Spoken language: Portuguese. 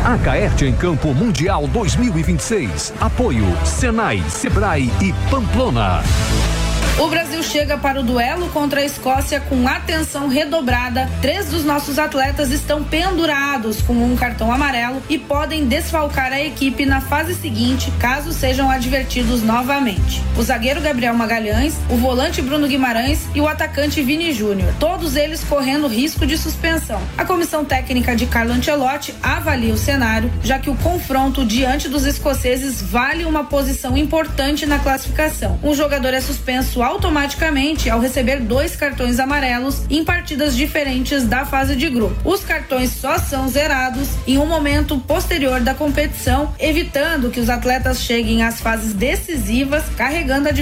A Caerte em Campo Mundial 2026. Apoio Senai, Sebrae e Pamplona. O Brasil chega para o duelo contra a Escócia com atenção redobrada. 3 dos nossos atletas estão pendurados com um cartão amarelo e podem desfalcar a equipe na fase seguinte, caso sejam advertidos novamente. O zagueiro Gabriel Magalhães, o volante Bruno Guimarães e o atacante Vini Júnior. Todos eles correndo risco de suspensão. A comissão técnica de Carlo Ancelotti avalia o cenário, já que o confronto diante dos escoceses vale uma posição importante na classificação. Um jogador é suspenso automaticamente ao receber 2 cartões amarelos em partidas diferentes da fase de grupo. Os cartões só são zerados em um momento posterior da competição, evitando que os atletas cheguem às fases decisivas carregando a